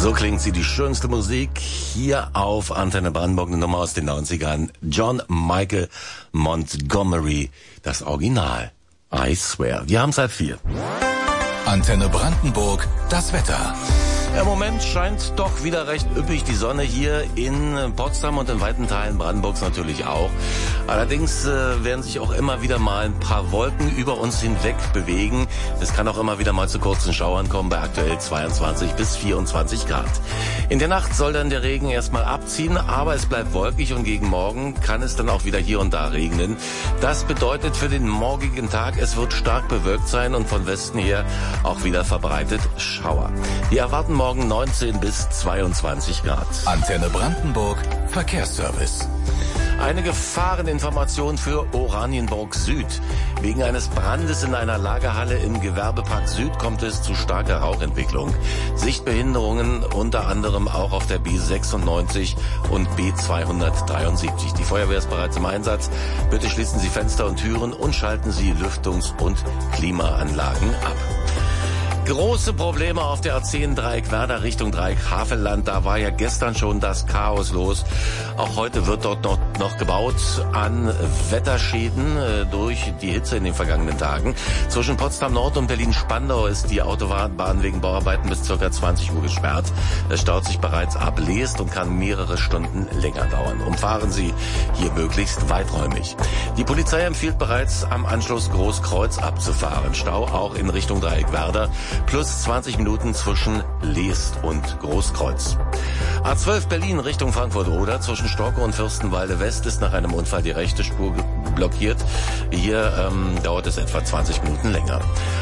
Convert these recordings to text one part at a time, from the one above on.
So klingt sie, die schönste Musik hier auf Antenne Brandenburg, eine Nummer aus den 90ern. John Michael Montgomery, das Original. I swear. Wir haben es 4:30. Antenne Brandenburg, das Wetter. Im Moment scheint doch wieder recht üppig die Sonne hier in Potsdam und in weiten Teilen Brandenburgs natürlich auch. Allerdings werden sich auch immer wieder mal ein paar Wolken über uns hinweg bewegen. Es kann auch immer wieder mal zu kurzen Schauern kommen bei aktuell 22 bis 24 Grad. In der Nacht soll dann der Regen erstmal abziehen, aber es bleibt wolkig und gegen Morgen kann es dann auch wieder hier und da regnen. Das bedeutet für den morgigen Tag, es wird stark bewölkt sein und von Westen her auch wieder verbreitet Schauer. Wir erwarten morgen 19 bis 22 Grad. Antenne Brandenburg, Verkehrsservice. Eine Gefahreninformation für Oranienburg Süd. Wegen eines Brandes in einer Lagerhalle im Gewerbepark Süd kommt es zu starker Rauchentwicklung. Sichtbehinderungen unter anderem auch auf der B96 und B273. Die Feuerwehr ist bereits im Einsatz. Bitte schließen Sie Fenster und Türen und schalten Sie Lüftungs- und Klimaanlagen ab. Große Probleme auf der A10 Dreieck Werder Richtung Dreieck Havelland. Da war ja gestern schon das Chaos los. Auch heute wird dort noch gebaut an Wetterschäden durch die Hitze in den vergangenen Tagen. Zwischen Potsdam Nord und Berlin-Spandau ist die Autobahn wegen Bauarbeiten bis ca. 20 Uhr gesperrt. Es staut sich bereits ab, bläst und kann mehrere Stunden länger dauern. Umfahren Sie hier möglichst weiträumig. Die Polizei empfiehlt bereits am Anschluss Großkreuz abzufahren. Stau auch in Richtung Dreieck Werder. Plus 20 Minuten zwischen Leest und Großkreuz. A12 Berlin Richtung Frankfurt-Oder zwischen Storke und Fürstenwalde West ist nach einem Unfall die rechte Spur blockiert. Hier dauert es etwa 20 Minuten länger.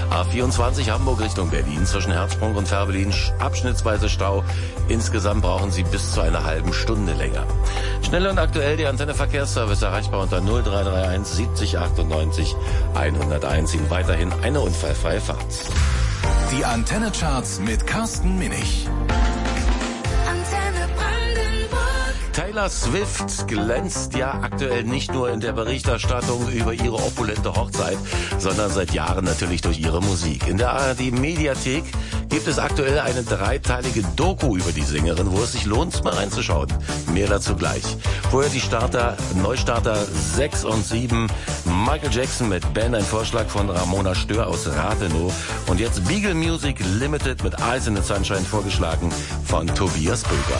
A24 Hamburg Richtung Berlin zwischen Herzsprung und Fährberlin abschnittsweise Stau. Insgesamt brauchen Sie bis zu einer halben Stunde länger. Schnell und aktuell die Antenne Verkehrsservice erreichbar unter 0331 70 98 101. Ihnen weiterhin eine unfallfreie Fahrt. Die Antenne-Charts mit Carsten Minich. Antenne Brandenburg. Taylor Swift glänzt ja aktuell nicht nur in der Berichterstattung über ihre opulente Hochzeit, sondern seit Jahren natürlich durch ihre Musik. In der ARD-Mediathek gibt es aktuell eine 3-teilige Doku über die Sängerin, wo es sich lohnt, mal reinzuschauen. Mehr dazu gleich. Vorher die Neustarter 6 und 7. Michael Jackson mit Ben, ein Vorschlag von Ramona Stör aus Rathenow. Und jetzt Beagle Music Limited mit Eyes in the Sunshine, vorgeschlagen von Tobias Böger.